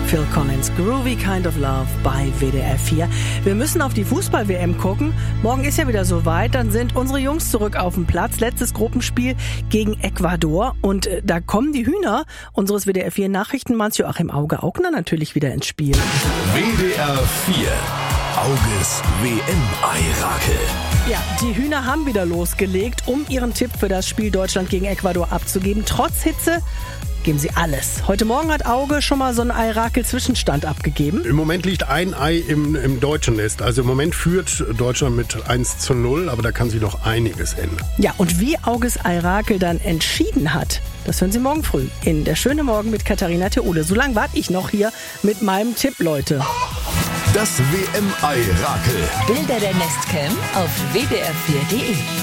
Phil Collins, Groovy Kind of Love bei WDR 4. Wir müssen auf die Fußball-WM gucken. Morgen ist ja wieder soweit, dann sind unsere Jungs zurück auf dem Platz. Letztes Gruppenspiel gegen Ecuador und da kommen die Hühner unseres WDR 4 Nachrichtenmanns Joachim Auge-Augner natürlich wieder ins Spiel. WDR 4, Auges WM-Eirakel. Ja, die Hühner haben wieder losgelegt, um ihren Tipp für das Spiel Deutschland gegen Ecuador abzugeben. Trotz Hitze geben sie alles. Heute Morgen hat Auge schon mal so einen Eirakel-Zwischenstand abgegeben. Im Moment liegt ein Ei im deutschen Nest. Also im Moment führt Deutschland mit 1:0, aber da kann sich noch einiges ändern. Ja, und wie Auges Eirakel dann entschieden hat, das hören Sie morgen früh in Der schöne Morgen mit Katharina Theole. So lange warte ich noch hier mit meinem Tipp, Leute. Das WM-Eirakel. Bilder der Nestcam auf wdr4.de.